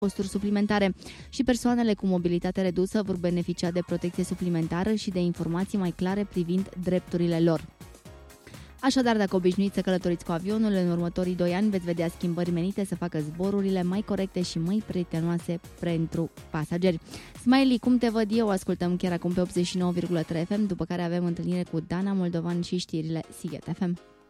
costuri suplimentare și persoanele cu mobilitate redusă vor beneficia de protecție suplimentară și de informații mai clare privind drepturile lor. Așadar, dacă obișnuiți să călătoriți cu avionul, în următorii 2 ani veți vedea schimbări menite să facă zborurile mai corecte și mai prietenoase pentru pasageri. Smiley, cum te văd eu? Ascultăm chiar acum pe 89,3 FM, după care avem întâlnire cu Dana Moldovan și știrile Sighet FM.